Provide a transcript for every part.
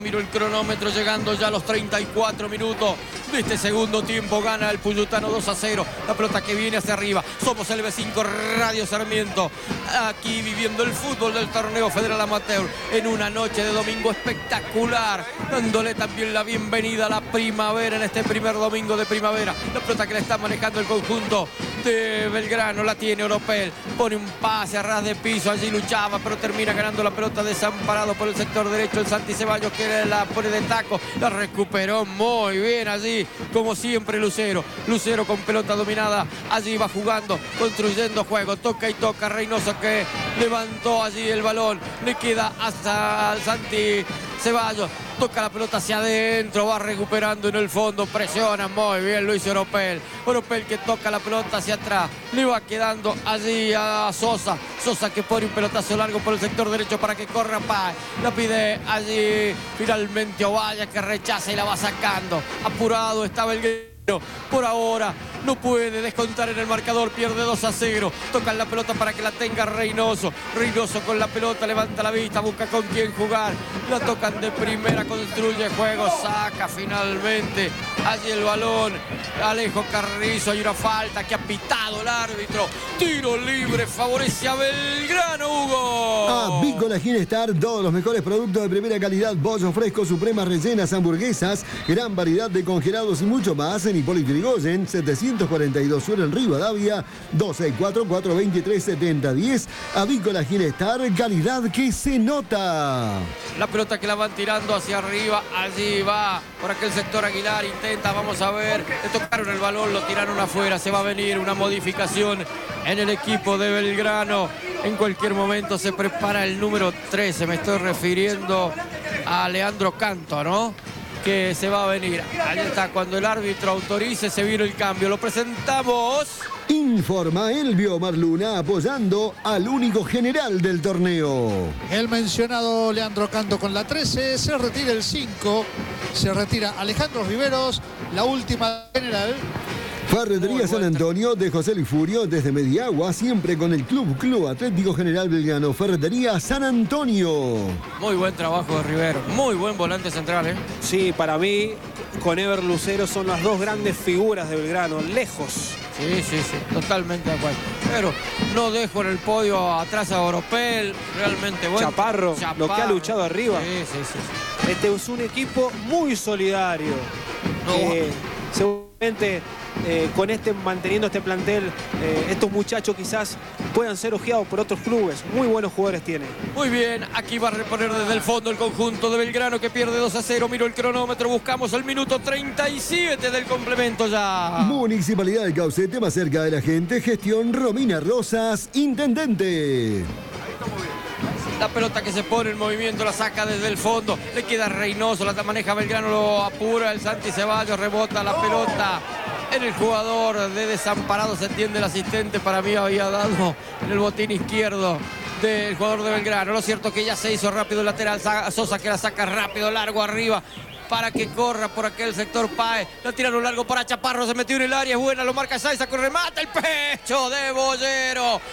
Miro el cronómetro, llegando ya a los 34 minutos de este segundo tiempo. Gana el Puyutano 2-0. La pelota que viene hacia arriba. Somos el B5 Radio Sarmiento. Aquí viviendo el fútbol del torneo federal amateur. En una noche de domingo espectacular. Dándole también la bienvenida a la primavera en este primer domingo de primavera. La pelota que le está manejando el conjunto de Belgrano. La tiene Oropel. Pone un pase a ras de piso. Allí luchaba, pero termina ganando la pelota desamparado por el sector derecho. El Santi Ceballos que la pone de taco, la recuperó muy bien allí, como siempre Lucero con pelota dominada, allí va jugando, construyendo juego, toca y toca, Reynoso que levantó allí el balón, le queda hasta el Santi Ceballos, toca la pelota hacia adentro, va recuperando en el fondo, presiona muy bien Luis Oropel que toca la pelota hacia atrás, le va quedando allí a Sosa que pone un pelotazo largo por el sector derecho para que corra Páez, la pide allí finalmente Ovalle que rechaza y la va sacando, apurado está Belgrano. Por ahora no puede descontar en el marcador, pierde 2-0, tocan la pelota para que la tenga Reynoso con la pelota, levanta la vista, busca con quién jugar, la tocan de primera, construye juego, saca finalmente allí el balón, Alejo Carrizo, hay una falta que ha pitado el árbitro, tiro libre, favorece a Belgrano, Hugo. Avícola Ginestar, todos los mejores productos de primera calidad, pollo fresco, supremas rellenas, hamburguesas, gran variedad de congelados y mucho más en Hipólito Yrigoyen, 742 Sur en Rivadavia, 2644-237010. Avícola Ginestar, calidad que se nota. La pelota que la van tirando hacia arriba, allí va por aquel sector Aguilar, intenta, vamos a ver, le tocaron el balón, lo tiraron afuera, se va a venir una modificación en el equipo de Belgrano. En cualquier momento se prepara el número 13, me estoy refiriendo a Leandro Canto, ¿no? Que se va a venir. Ahí está, cuando el árbitro autorice se viene el cambio. Lo presentamos. Informa Elvio Marluna apoyando al único general del torneo. El mencionado Leandro Canto con la 13, se retira el 5, se retira Alejandro Riveros, la última general. Ferretería San Antonio de José Luis Furio desde Mediagua, siempre con el Club Atlético General Belgrano. Ferretería San Antonio. Muy buen trabajo de Rivero, muy buen volante central, ¿eh? Sí, para mí, con Ever Lucero son las dos grandes figuras de Belgrano, lejos. Sí, totalmente de acuerdo. Pero no dejo en el podio atrás a Oropel, realmente bueno. Chaparro, lo que ha luchado arriba. Sí. Este es un equipo muy solidario. Seguramente manteniendo este plantel, estos muchachos quizás puedan ser ojeados por otros clubes. Muy buenos jugadores tienen. Muy bien, aquí va a reponer desde el fondo el conjunto de Belgrano que pierde 2-0. Miro el cronómetro, buscamos el minuto 37 del complemento ya. Municipalidad de Caucete, más cerca de la gente. Gestión Romina Rosas, intendente. La pelota que se pone en movimiento, la saca desde el fondo, le queda Reynoso, la maneja Belgrano, lo apura el Santi Ceballos, rebota la pelota en el jugador de Desamparado, se entiende el asistente, para mí había dado en el botín izquierdo del jugador de Belgrano. Lo cierto que ya se hizo rápido el lateral, Sosa que la saca rápido, largo arriba, para que corra por aquel sector Páez, la tiraron largo para Chaparro, se metió en el área, es buena, lo marca Saiza con remate, el pecho de Bollero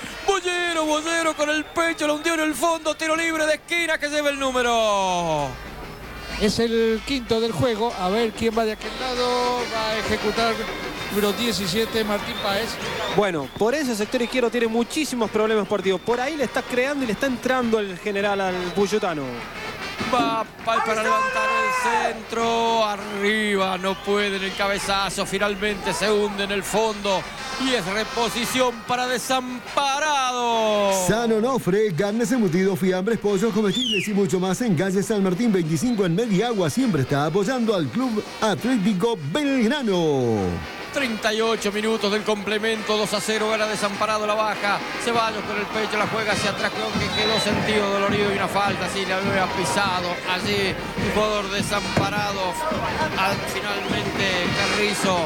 con el pecho, lo hundió en el fondo, tiro libre de esquina que lleva el número. Es el quinto del juego, a ver quién va de aquel lado, va a ejecutar número 17, Martín Páez. Bueno, por ese sector izquierdo tiene muchísimos problemas partidos, por ahí le está creando y le está entrando el general al Puyutano. Va para levantar el centro, arriba, no puede en el cabezazo, finalmente se hunde en el fondo y es reposición para Desamparado. San Onofre, carnes embutidos, fiambres, pollos, comestibles y mucho más en calle San Martín 25 en Mediagua, siempre está apoyando al Club Atlético Belgrano. 38 minutos del complemento, 2-0, gana Desamparado, la baja, Ceballos con el pecho, la juega hacia atrás, creo que quedó sentido dolorido y una falta, sí, le había pisado allí el jugador Desamparado, finalmente Carrizo,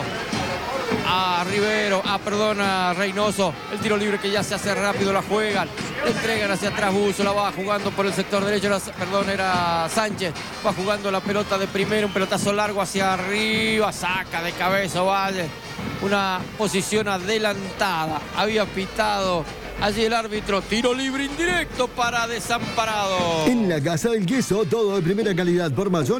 a Reynoso, el tiro libre que ya se hace rápido, la juegan, le entregan hacia atrás, Buzo, la va jugando por el sector derecho, era Sánchez, va jugando la pelota de primero, un pelotazo largo hacia arriba, saca de cabeza Valle, una posición adelantada, había pitado Allí el árbitro, tiro libre indirecto para Desamparado. En la Casa del Queso, todo de primera calidad por mayor.